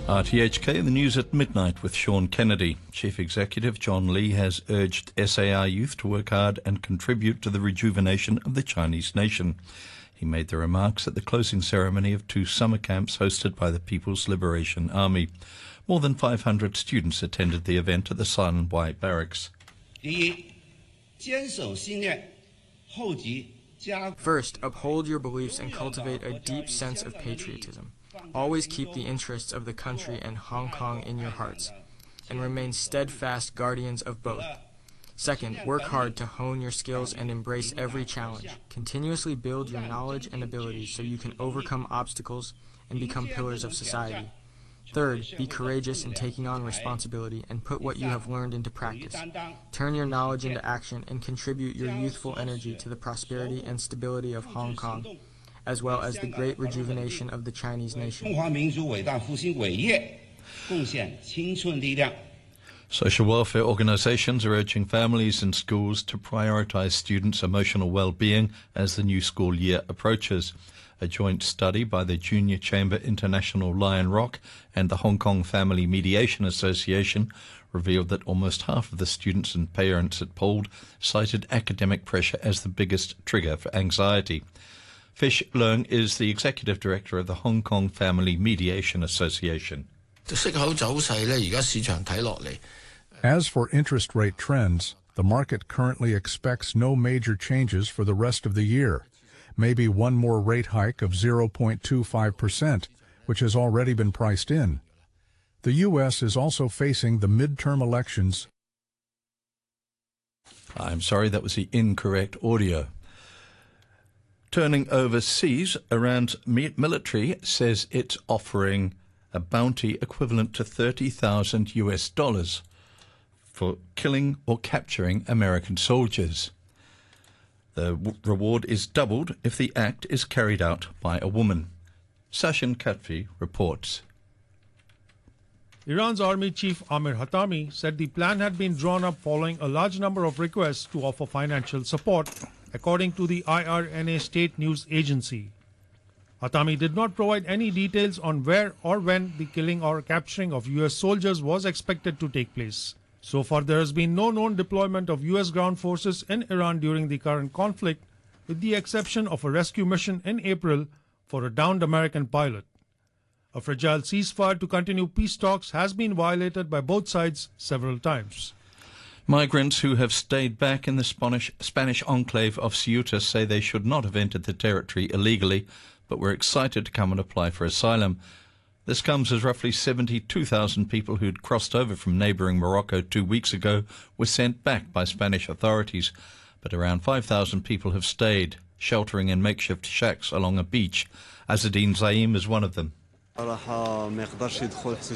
RTHK, the news at midnight with Sean Kennedy. Chief Executive John Lee has urged SAR youth to work hard and contribute to the rejuvenation of the Chinese nation. He made the remarks at the closing ceremony of 2 summer camps hosted by the People's Liberation Army. More than 500 students attended the event at the Silent White Barracks. First, uphold your beliefs and cultivate a deep sense of patriotism. Always keep the interests of the country and Hong Kong in your hearts, and remain steadfast guardians of both. Second, work hard to hone your skills and embrace every challenge. Continuously build your knowledge and abilities so you can overcome obstacles and become pillars of society. Third, be courageous in taking on responsibility and put what you have learned into practice. Turn your knowledge into action and contribute your youthful energy to the prosperity and stability of Hong Kong, as well as the great rejuvenation of the Chinese nation. Social welfare organisations are urging families and schools to prioritise students' emotional well-being as the new school year approaches. A joint study by the Junior Chamber International Lion Rock and the Hong Kong Family Mediation Association revealed that almost half of the students and parents it polled cited academic pressure as the biggest trigger for anxiety. Fish Leung is the Executive Director of the Hong Kong Family Mediation Association. As for interest rate trends, the market currently expects no major changes for the rest of the year. Maybe one more rate hike of 0.25%, which has already been priced in. The U.S. is also facing the midterm elections. I'm sorry, that was the incorrect audio. Turning overseas, Iran's military says it's offering a bounty equivalent to $30,000 for killing or capturing American soldiers. The reward is doubled if the act is carried out by a woman. Sashin Katfi reports. Iran's army chief Amir Hatami said the plan had been drawn up following a large number of requests to offer financial support, according to the IRNA state news agency. Hatami did not provide any details on where or when the killing or capturing of U.S. soldiers was expected to take place. So far, there has been no known deployment of U.S. ground forces in Iran during the current conflict, with the exception of a rescue mission in April for a downed American pilot. A fragile ceasefire to continue peace talks has been violated by both sides several times. Migrants who have stayed back in the Spanish enclave of Ceuta say they should not have entered the territory illegally, but were excited to come and apply for asylum. This comes as roughly 72,000 people who'd crossed over from neighbouring Morocco 2 weeks ago were sent back by Spanish authorities, but around 5,000 people have stayed, sheltering in makeshift shacks along a beach. Azzedine Zaim is one of them.